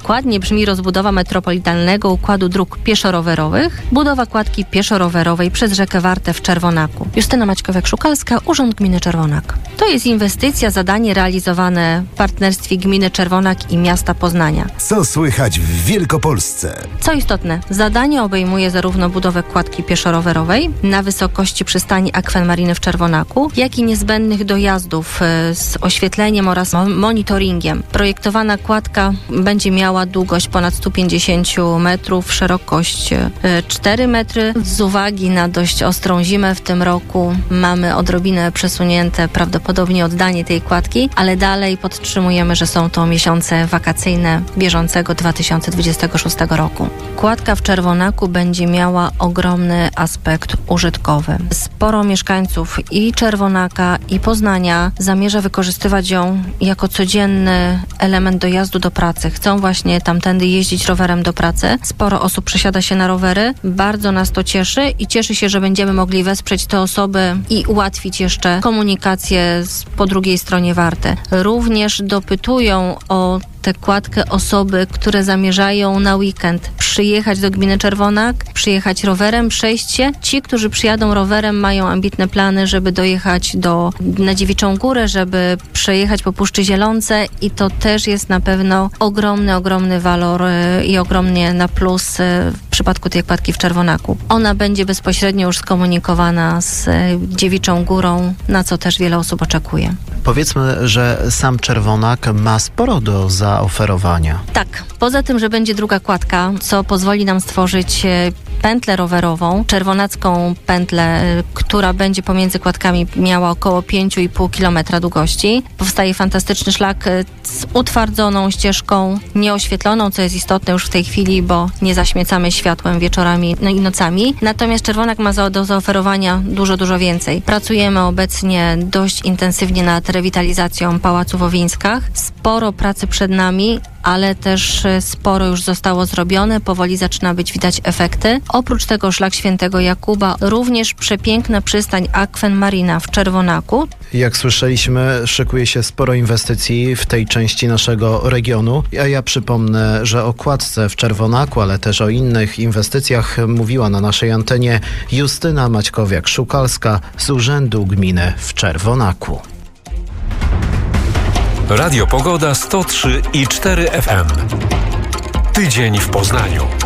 Dokładnie brzmi rozbudowa metropolitalnego układu dróg pieszo-rowerowych, budowa kładki pieszo-rowerowej przez rzekę Wartę w Czerwonaku. Justyna Maćkowiak-Szukalska, Urząd Gminy Czerwonak. To jest inwestycja, zadanie realizowane w partnerstwie Gminy Czerwonak i miasta Poznania. Co słychać w Wielkopolsce? Co istotne, zadanie obejmuje zarówno budowę kładki pieszo-rowerowej na wysokości przystani Akwenmariny w Czerwonaku, jak i niezbędnych dojazdów z oświetleniem oraz monitoringiem. Projektowana kładka będzie miała długość ponad 150 metrów, szerokość 4 metry. Z uwagi na dość ostrą zimę w tym roku mamy odrobinę przesunięte prawdopodobnie oddanie tej kładki, ale dalej podtrzymujemy, że są to miesiące wakacyjne bieżącego 2026 roku. Kładka w Czerwonaku będzie miała ogromny aspekt użytkowy. Sporo mieszkańców i Czerwonaka, i Poznania zamierza wykorzystywać ją jako codzienny element dojazdu do pracy. Chcą właśnie tamtędy jeździć rowerem do pracy. Sporo osób przesiada się na rowery. Bardzo nas to cieszy i cieszy się, że będziemy mogli wesprzeć te osoby i ułatwić jeszcze komunikację po drugiej stronie Warty. Również dopytują o tę kładkę osoby, które zamierzają na weekend przyjechać do gminy Czerwonak, przyjechać rowerem, przejść się. Ci, którzy przyjadą rowerem, mają ambitne plany, żeby dojechać na Dziewiczą Górę, żeby przejechać po Puszczy Zielonce i to też jest na pewno ogromny walor i ogromnie na plus w przypadku tej kładki w Czerwonaku. Ona będzie bezpośrednio już skomunikowana z Dziewiczą Górą, na co też wiele osób oczekuje. Powiedzmy, że sam Czerwonak ma sporo do zaoferowania. Tak. Poza tym, że będzie druga kładka, co pozwoli nam stworzyć pętlę rowerową, czerwonacką pętlę, która będzie pomiędzy kładkami miała około 5,5 km długości. Powstaje fantastyczny szlak z utwardzoną ścieżką, nieoświetloną, co jest istotne już w tej chwili, bo nie zaśmiecamy światłem wieczorami i nocami. Natomiast Czerwonak ma do zaoferowania dużo więcej. Pracujemy obecnie dość intensywnie nad rewitalizacją Pałacu w Owińskach. Sporo pracy przed nami, ale też sporo już zostało zrobione, powoli zaczyna być widać efekty. Oprócz tego szlak Świętego Jakuba, również przepiękna przystań Akwenmarina w Czerwonaku. Jak słyszeliśmy, szykuje się sporo inwestycji w tej części naszego regionu. A ja przypomnę, że o kładce w Czerwonaku, ale też o innych inwestycjach mówiła na naszej antenie Justyna Maćkowiak-Szukalska z Urzędu Gminy w Czerwonaku. Radio Pogoda 103,4 FM. Tydzień w Poznaniu.